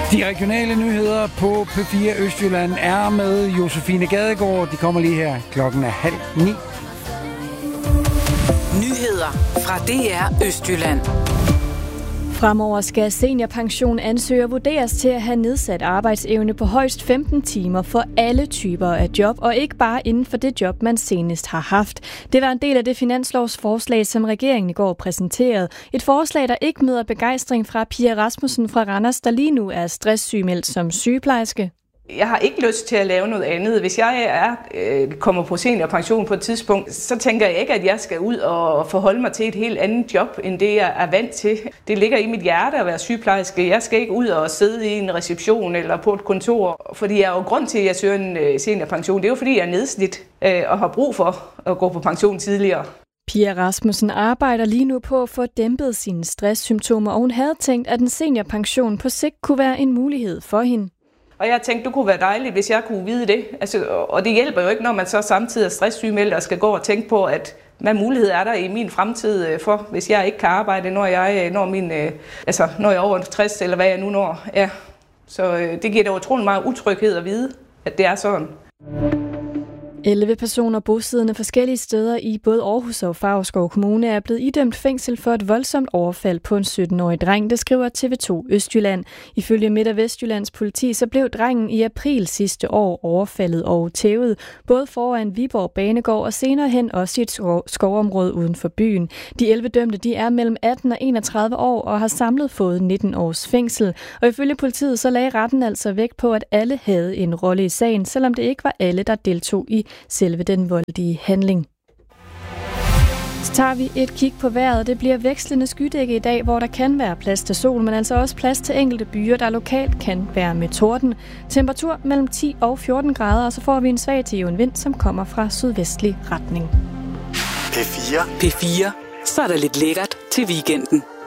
De regionale nyheder på P4 Østjylland er med Josefine Gadegaard. De kommer lige her. Klokken er 8:30. Nyheder fra DR Østjylland. Fremover skal seniorpensionansøgere vurderes til at have nedsat arbejdsevne på højst 15 timer for alle typer af job, og ikke bare inden for det job, man senest har haft. Det var en del af det finanslovsforslag, som regeringen i går præsenterede. Et forslag, der ikke møder begejstring fra Pia Rasmussen fra Randers, der lige nu er stresssygemeldt som sygeplejerske. Jeg har ikke lyst til at lave noget andet. Hvis jeg kommer på seniorpension på et tidspunkt, så tænker jeg ikke, at jeg skal ud og forholde mig til et helt andet job, end det jeg er vant til. Det ligger i mit hjerte at være sygeplejerske. Jeg skal ikke ud og sidde i en reception eller på et kontor, fordi jeg er jo grund til, at jeg søger en seniorpension. Det er jo fordi, jeg er nedslidt og har brug for at gå på pension tidligere. Pia Rasmussen arbejder lige nu på at få dæmpet sine stresssymptomer, og hun havde tænkt, at en seniorpension på sigt kunne være en mulighed for hende. Og jeg tænkte, det kunne være dejligt, hvis jeg kunne vide det. Og det hjælper jo ikke, når man så samtidig er stresssygemeldt og skal gå og tænke på, at hvad mulighed er der i min fremtid for, hvis jeg ikke kan arbejde, når jeg er over 60, eller hvad jeg nu når. Ja. Så det giver da utrolig meget utryghed at vide, at det er sådan. 11 personer bosiddende forskellige steder i både Aarhus og Favrskov Kommune er blevet idømt fængsel for et voldsomt overfald på en 17-årig dreng, det skriver TV2 Østjylland. Ifølge Midt- og Vestjyllands politi så blev drengen i april sidste år overfaldet og tævet, både foran Viborg Banegård og senere hen også i et skovområde uden for byen. De 11 dømte de er mellem 18 og 31 år og har samlet fået 19 års fængsel. Og ifølge politiet så lagde retten altså vægt på, at alle havde en rolle i sagen, selvom det ikke var alle, der deltog i selve den voldelige handling. Så tager vi et kig på vejret. Det bliver vekslende skydække i dag, hvor der kan være plads til sol, men altså også plads til enkelte byer, der lokalt kan være med torden. Temperatur mellem 10 og 14 grader, og så får vi en svag til jævn vind, som kommer fra sydvestlig retning. P4. Så er der lidt lækkert til weekenden.